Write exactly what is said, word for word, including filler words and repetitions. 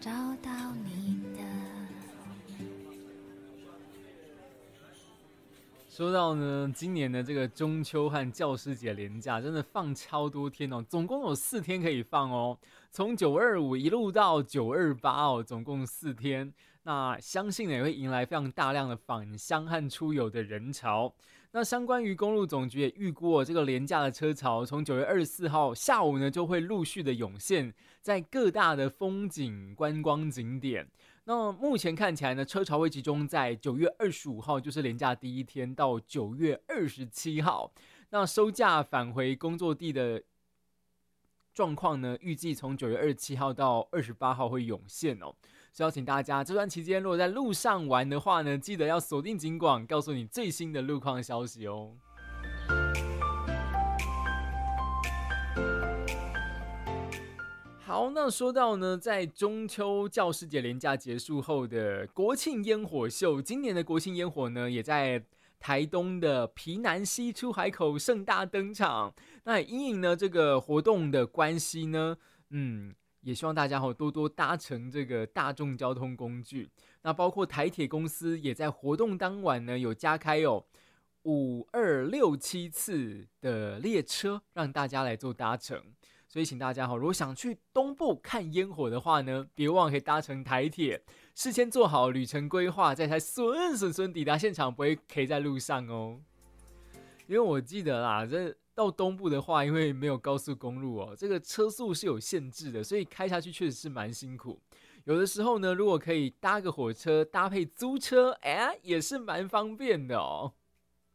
找到你的。 说到呢，今年的这个中秋和教师节连假真的放超多天哦，总共有四天可以放哦，从九二五一路到九二八哦，总共四天。那相信呢也会迎来非常大量的返乡和出游的人潮。那相关于公路总局也预估哦，这个连假的车潮从九月二十四号下午呢就会陆续的涌现在各大的风景观光景点。那目前看起来呢，车潮会集中在九月二十五号，就是连假第一天，到九月二十七号。那收假返回工作地的状况呢，预计从九月二十七号到二十八号会涌现哦。所以邀请大家这段期间，如果在路上玩的话呢，记得要锁定警广，告诉你最新的路况消息哦。好，那说到呢，在中秋教师节连假结束后的国庆烟火秀，今年的国庆烟火呢，也在台东的皮南溪出海口盛大登场。那因应呢这个活动的关系呢，嗯，也希望大家多多搭乘这个大众交通工具。那包括台铁公司也在活动当晚呢，有加开哦五二六七次的列车，让大家来做搭乘。所以请大家如果想去东部看烟火的话呢，别忘了可以搭乘台铁，事先做好旅程规划，再才顺顺顺抵达现场，不会 K 在路上哦。因为我记得啦，这到东部的话，因为没有高速公路哦，这个车速是有限制的，所以开下去确实是蛮辛苦。有的时候呢，如果可以搭个火车搭配租车，哎，也是蛮方便的哦。